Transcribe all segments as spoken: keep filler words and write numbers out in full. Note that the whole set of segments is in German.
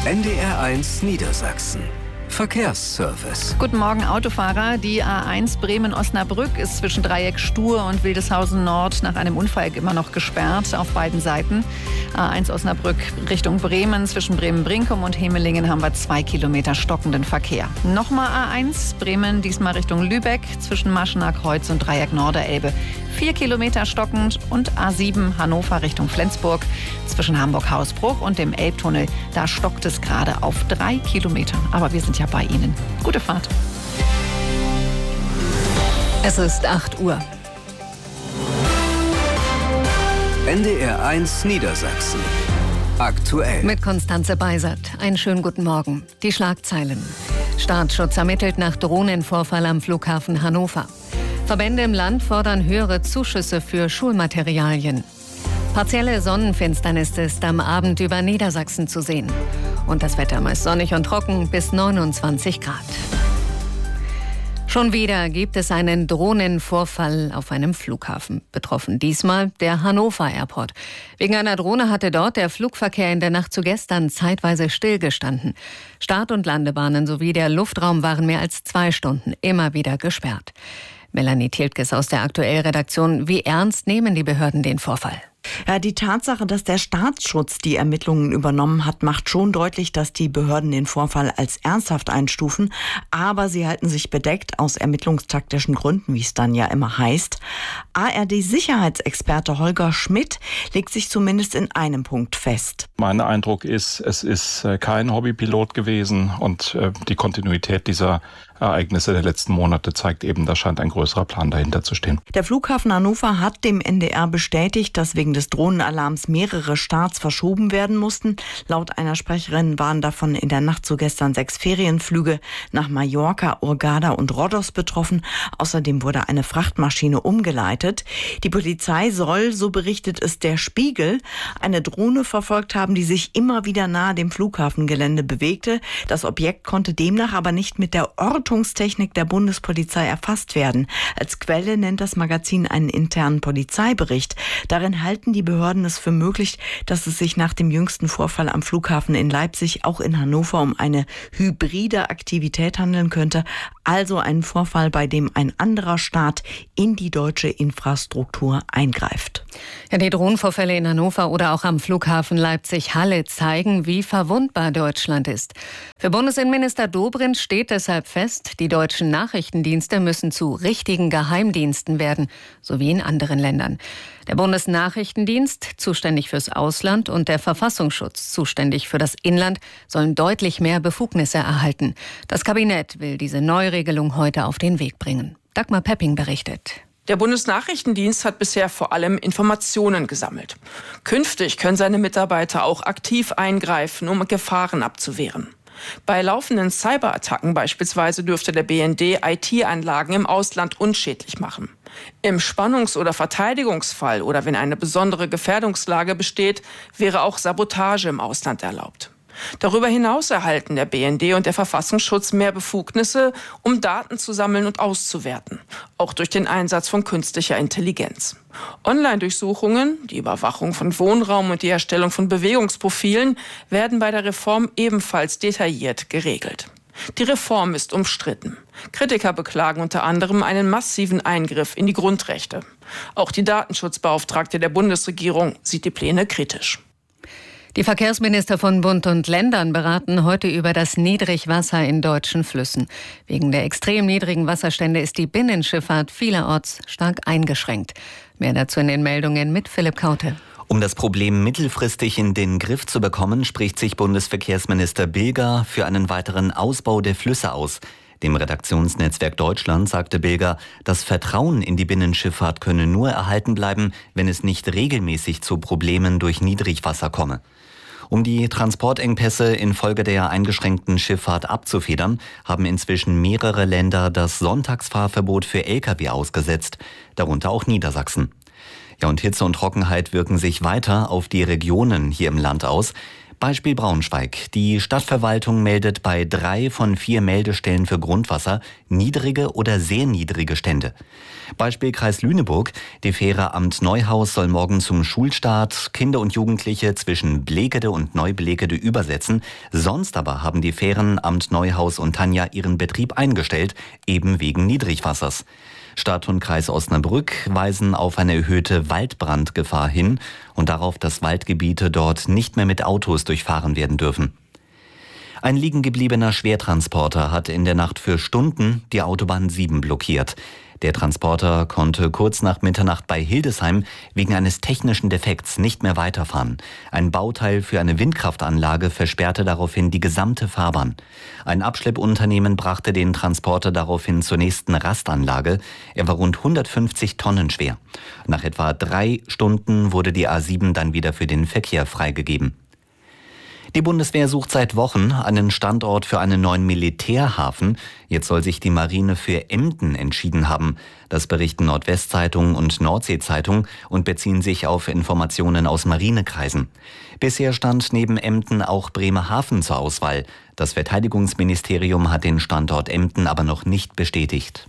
N D R eins Niedersachsen. Verkehrsservice. Guten Morgen, Autofahrer. Die A eins Bremen-Osnabrück ist zwischen Dreieck Stur und Wildeshausen Nord nach einem Unfall immer noch gesperrt auf beiden Seiten. A eins Osnabrück Richtung Bremen, zwischen Bremen-Brinkum und Hemelingen haben wir zwei Kilometer stockenden Verkehr. Nochmal A eins Bremen, diesmal Richtung Lübeck, zwischen Maschener Kreuz und Dreieck Norderelbe. Vier Kilometer stockend. Und A sieben Hannover Richtung Flensburg, zwischen Hamburg-Hausbruch und dem Elbtunnel. Da stockt es gerade auf drei Kilometer. Aber wir sind ja bei Ihnen. Gute Fahrt. Es ist acht Uhr. N D R eins Niedersachsen. Aktuell. Mit Konstanze Beisert. Einen schönen guten Morgen. Die Schlagzeilen. Staatsschutz ermittelt nach Drohnenvorfall am Flughafen Hannover. Verbände im Land fordern höhere Zuschüsse für Schulmaterialien. Partielle Sonnenfinsternis ist am Abend über Niedersachsen zu sehen. Und das Wetter meist sonnig und trocken bis neunundzwanzig Grad. Schon wieder gibt es einen Drohnenvorfall auf einem Flughafen. Betroffen diesmal der Hannover Airport. Wegen einer Drohne hatte dort der Flugverkehr in der Nacht zu gestern zeitweise stillgestanden. Start- und Landebahnen sowie der Luftraum waren mehr als zwei Stunden immer wieder gesperrt. Melanie Tiltges aus der Aktuell-Redaktion. Wie ernst nehmen die Behörden den Vorfall? Ja, die Tatsache, dass der Staatsschutz die Ermittlungen übernommen hat, macht schon deutlich, dass die Behörden den Vorfall als ernsthaft einstufen. Aber sie halten sich bedeckt aus ermittlungstaktischen Gründen, wie es dann ja immer heißt. A R D-Sicherheitsexperte Holger Schmidt legt sich zumindest in einem Punkt fest. Mein Eindruck ist, es ist kein Hobbypilot gewesen und die Kontinuität dieser Ereignisse der letzten Monate zeigt eben, da scheint ein größerer Plan dahinter zu stehen. Der Flughafen Hannover hat dem N D R bestätigt, dass wegen des Drohnenalarms mehrere Starts verschoben werden mussten. Laut einer Sprecherin waren davon in der Nacht zu gestern sechs Ferienflüge nach Mallorca, Hurghada und Rhodos betroffen. Außerdem wurde eine Frachtmaschine umgeleitet. Die Polizei soll, so berichtet es der Spiegel, eine Drohne verfolgt haben, die sich immer wieder nahe dem Flughafengelände bewegte. Das Objekt konnte demnach aber nicht mit der Ortungstechnik der Bundespolizei erfasst werden. Als Quelle nennt das Magazin einen internen Polizeibericht. Darin halten die Behörden es für möglich, dass es sich nach dem jüngsten Vorfall am Flughafen in Leipzig auch in Hannover um eine hybride Aktivität handeln könnte. Also einen Vorfall, bei dem ein anderer Staat in die deutsche Infrastruktur eingreift. Ja, die Drohnenvorfälle in Hannover oder auch am Flughafen Leipzig-Halle zeigen, wie verwundbar Deutschland ist. Für Bundesinnenminister Dobrindt steht deshalb fest, die deutschen Nachrichtendienste müssen zu richtigen Geheimdiensten werden, so wie in anderen Ländern. Der Bundesnachrichtendienst, zuständig fürs Ausland, und der Verfassungsschutz, zuständig für das Inland, sollen deutlich mehr Befugnisse erhalten. Das Kabinett will diese Neuregelung heute auf den Weg bringen. Dagmar Pepping berichtet. Der Bundesnachrichtendienst hat bisher vor allem Informationen gesammelt. Künftig können seine Mitarbeiter auch aktiv eingreifen, um Gefahren abzuwehren. Bei laufenden Cyberattacken beispielsweise dürfte der B N D I T-Anlagen im Ausland unschädlich machen. Im Spannungs- oder Verteidigungsfall oder wenn eine besondere Gefährdungslage besteht, wäre auch Sabotage im Ausland erlaubt. Darüber hinaus erhalten der B N D und der Verfassungsschutz mehr Befugnisse, um Daten zu sammeln und auszuwerten, auch durch den Einsatz von künstlicher Intelligenz. Online-Durchsuchungen, die Überwachung von Wohnraum und die Erstellung von Bewegungsprofilen werden bei der Reform ebenfalls detailliert geregelt. Die Reform ist umstritten. Kritiker beklagen unter anderem einen massiven Eingriff in die Grundrechte. Auch die Datenschutzbeauftragte der Bundesregierung sieht die Pläne kritisch. Die Verkehrsminister von Bund und Ländern beraten heute über das Niedrigwasser in deutschen Flüssen. Wegen der extrem niedrigen Wasserstände ist die Binnenschifffahrt vielerorts stark eingeschränkt. Mehr dazu in den Meldungen mit Philipp Kaute. Um das Problem mittelfristig in den Griff zu bekommen, spricht sich Bundesverkehrsminister Bilger für einen weiteren Ausbau der Flüsse aus. Dem Redaktionsnetzwerk Deutschland sagte Bilger, das Vertrauen in die Binnenschifffahrt könne nur erhalten bleiben, wenn es nicht regelmäßig zu Problemen durch Niedrigwasser komme. Um die Transportengpässe infolge der eingeschränkten Schifffahrt abzufedern, haben inzwischen mehrere Länder das Sonntagsfahrverbot für L K W ausgesetzt, darunter auch Niedersachsen. Ja, und Hitze und Trockenheit wirken sich weiter auf die Regionen hier im Land aus. Beispiel Braunschweig. Die Stadtverwaltung meldet bei drei von vier Meldestellen für Grundwasser niedrige oder sehr niedrige Stände. Beispiel Kreis Lüneburg. Die Fähre Amt Neuhaus soll morgen zum Schulstart Kinder und Jugendliche zwischen Blegede und Neublegede übersetzen. Sonst aber haben die Fähren Amt Neuhaus und Tanja ihren Betrieb eingestellt, eben wegen Niedrigwassers. Stadt und Kreis Osnabrück weisen auf eine erhöhte Waldbrandgefahr hin und darauf, dass Waldgebiete dort nicht mehr mit Autos durchfahren werden dürfen. Ein liegengebliebener Schwertransporter hat in der Nacht für Stunden die Autobahn sieben blockiert. Der Transporter konnte kurz nach Mitternacht bei Hildesheim wegen eines technischen Defekts nicht mehr weiterfahren. Ein Bauteil für eine Windkraftanlage versperrte daraufhin die gesamte Fahrbahn. Ein Abschleppunternehmen brachte den Transporter daraufhin zur nächsten Rastanlage. Er war rund hundertfünfzig Tonnen schwer. Nach etwa drei Stunden wurde die A sieben dann wieder für den Verkehr freigegeben. Die Bundeswehr sucht seit Wochen einen Standort für einen neuen Militärhafen. Jetzt soll sich die Marine für Emden entschieden haben. Das berichten Nordwestzeitung und Nordsee-Zeitung und beziehen sich auf Informationen aus Marinekreisen. Bisher stand neben Emden auch Bremerhaven zur Auswahl. Das Verteidigungsministerium hat den Standort Emden aber noch nicht bestätigt.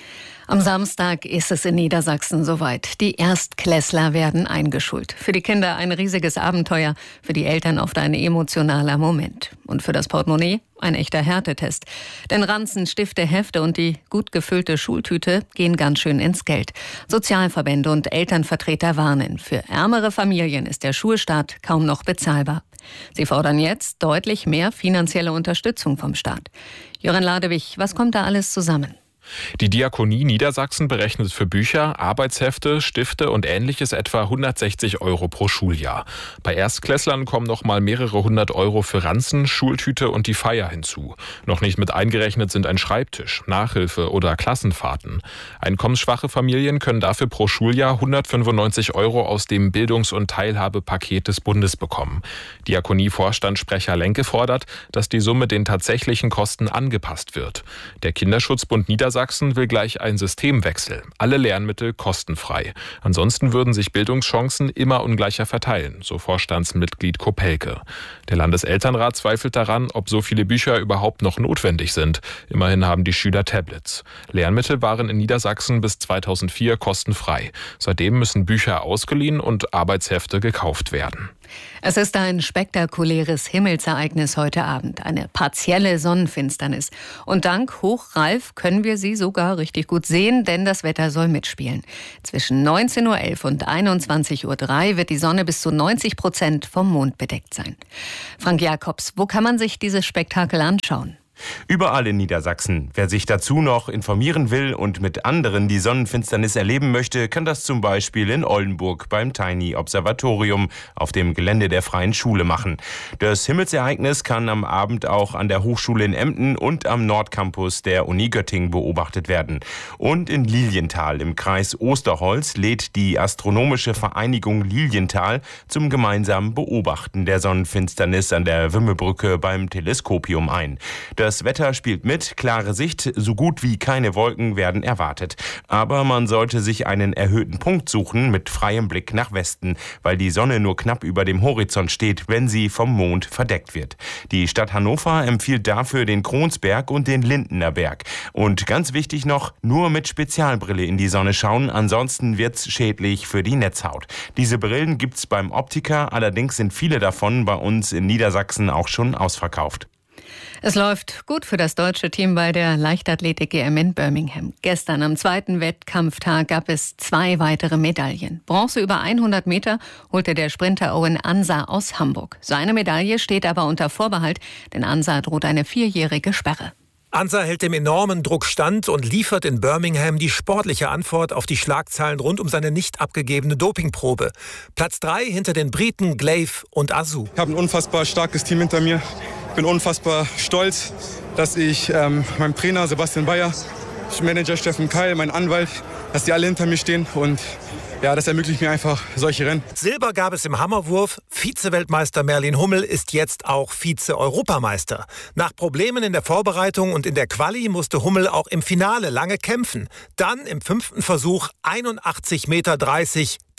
Am Samstag ist es in Niedersachsen soweit. Die Erstklässler werden eingeschult. Für die Kinder ein riesiges Abenteuer, für die Eltern oft ein emotionaler Moment. Und für das Portemonnaie ein echter Härtetest. Denn Ranzen, Stifte, Hefte und die gut gefüllte Schultüte gehen ganz schön ins Geld. Sozialverbände und Elternvertreter warnen. Für ärmere Familien ist der Schulstart kaum noch bezahlbar. Sie fordern jetzt deutlich mehr finanzielle Unterstützung vom Staat. Jörn Ladewig, was kommt da alles zusammen? Die Diakonie Niedersachsen berechnet für Bücher, Arbeitshefte, Stifte und Ähnliches etwa hundertsechzig Euro pro Schuljahr. Bei Erstklässlern kommen noch mal mehrere hundert Euro für Ranzen, Schultüte und die Feier hinzu. Noch nicht mit eingerechnet sind ein Schreibtisch, Nachhilfe oder Klassenfahrten. Einkommensschwache Familien können dafür pro Schuljahr hundertfünfundneunzig Euro aus dem Bildungs- und Teilhabepaket des Bundes bekommen. Diakonie-Vorstandssprecher Lenke fordert, dass die Summe den tatsächlichen Kosten angepasst wird. Der Kinderschutzbund Niedersachsen Sachsen will gleich einen Systemwechsel. Alle Lernmittel kostenfrei. Ansonsten würden sich Bildungschancen immer ungleicher verteilen, so Vorstandsmitglied Kopelke. Der Landeselternrat zweifelt daran, ob so viele Bücher überhaupt noch notwendig sind. Immerhin haben die Schüler Tablets. Lernmittel waren in Niedersachsen bis zweitausendvier kostenfrei. Seitdem müssen Bücher ausgeliehen und Arbeitshefte gekauft werden. Es ist ein spektakuläres Himmelsereignis heute Abend, eine partielle Sonnenfinsternis. Und dank Hochralf können wir sie sogar richtig gut sehen, denn das Wetter soll mitspielen. Zwischen neunzehn Uhr elf und einundzwanzig Uhr drei wird die Sonne bis zu neunzig Prozent vom Mond bedeckt sein. Frank Jakobs, wo kann man sich dieses Spektakel anschauen? Überall in Niedersachsen. Wer sich dazu noch informieren will und mit anderen die Sonnenfinsternis erleben möchte, kann das zum Beispiel in Oldenburg beim Tiny Observatorium auf dem Gelände der Freien Schule machen. Das Himmelsereignis kann am Abend auch an der Hochschule in Emden und am Nordcampus der Uni Göttingen beobachtet werden. Und in Lilienthal im Kreis Osterholz lädt die Astronomische Vereinigung Lilienthal zum gemeinsamen Beobachten der Sonnenfinsternis an der Wümmebrücke beim Teleskopium ein. Das Wetter spielt mit, klare Sicht, so gut wie keine Wolken werden erwartet. Aber man sollte sich einen erhöhten Punkt suchen mit freiem Blick nach Westen, weil die Sonne nur knapp über dem Horizont steht, wenn sie vom Mond verdeckt wird. Die Stadt Hannover empfiehlt dafür den Kronsberg und den Lindener Berg. Und ganz wichtig noch, nur mit Spezialbrille in die Sonne schauen, ansonsten wird's schädlich für die Netzhaut. Diese Brillen gibt's beim Optiker, allerdings sind viele davon bei uns in Niedersachsen auch schon ausverkauft. Es läuft gut für das deutsche Team bei der Leichtathletik-G M in Birmingham. Gestern am zweiten Wettkampftag gab es zwei weitere Medaillen. Bronze über hundert Meter holte der Sprinter Owen Ansa aus Hamburg. Seine Medaille steht aber unter Vorbehalt, denn Ansa droht eine vierjährige Sperre. Ansa hält dem enormen Druck stand und liefert in Birmingham die sportliche Antwort auf die Schlagzeilen rund um seine nicht abgegebene Dopingprobe. Platz drei hinter den Briten Glaive und Azu. Ich habe ein unfassbar starkes Team hinter mir. Ich bin unfassbar stolz, dass ich ähm, meinem Trainer Sebastian Bayer, Manager Steffen Keil, mein Anwalt, dass die alle hinter mir stehen und ja, das ermöglicht mir einfach solche Rennen. Silber gab es im Hammerwurf. Vize-Weltmeister Merlin Hummel ist jetzt auch Vize-Europameister. Nach Problemen in der Vorbereitung und in der Quali musste Hummel auch im Finale lange kämpfen. Dann im fünften Versuch einundachtzig Meter dreißig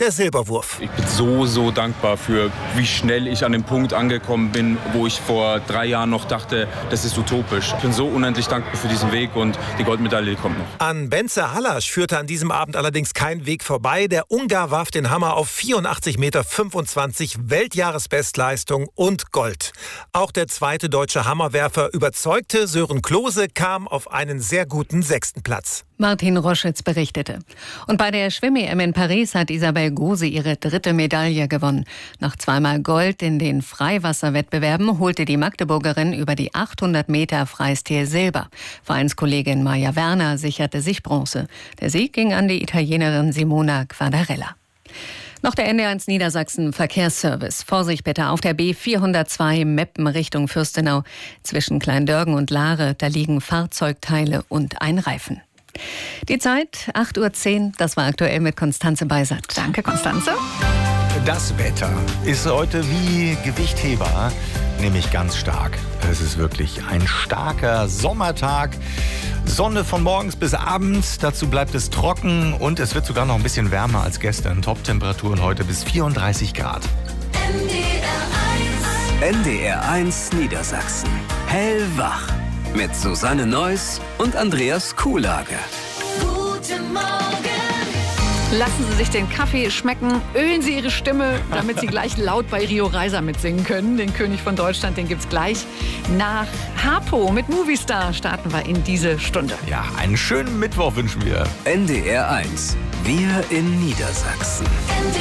der Silberwurf. Ich bin so, so dankbar für, wie schnell ich an dem Punkt angekommen bin, wo ich vor drei Jahren noch dachte, das ist utopisch. Ich bin so unendlich dankbar für diesen Weg und die Goldmedaille kommt noch. An Bence Hallasch führte an diesem Abend allerdings kein Weg vorbei. Der Ungar warf den Hammer auf vierundachtzig Meter fünfundzwanzig, Weltjahresbestleistung und Gold. Auch der zweite deutsche Hammerwerfer überzeugte. Sören Klose kam auf einen sehr guten sechsten Platz. Martin Roschitz berichtete. Und bei der Schwimm-E M in Paris hat Isabel Gose ihre dritte Medaille gewonnen. Nach zweimal Gold in den Freiwasserwettbewerben holte die Magdeburgerin über die achthundert Meter Freistil Silber. Vereinskollegin Maja Werner sicherte sich Bronze. Der Sieg ging an die Italienerin Simona Quadarella. Noch der N D R eins Niedersachsen Verkehrsservice. Vorsicht bitte auf der B vierhundertzwei Meppen Richtung Fürstenau. Zwischen Kleindörgen und Lahre, da liegen Fahrzeugteile und ein Reifen. Die Zeit, acht Uhr zehn, das war aktuell mit Konstanze Beisert. Danke, Konstanze. Das Wetter ist heute wie Gewichtheber, nämlich ganz stark. Es ist wirklich ein starker Sommertag. Sonne von morgens bis abends, dazu bleibt es trocken und es wird sogar noch ein bisschen wärmer als gestern. Top-Temperaturen heute bis vierunddreißig Grad. N D R eins Niedersachsen. Hellwach. Mit Susanne Neuss und Andreas Kuhlage. Guten Morgen. Lassen Sie sich den Kaffee schmecken, ölen Sie Ihre Stimme, damit Sie gleich laut bei Rio Reiser mitsingen können. Den König von Deutschland, den gibt's gleich. Nach Harpo mit Movistar starten wir in diese Stunde. Ja, einen schönen Mittwoch wünschen wir. N D R eins. Wir in Niedersachsen. N D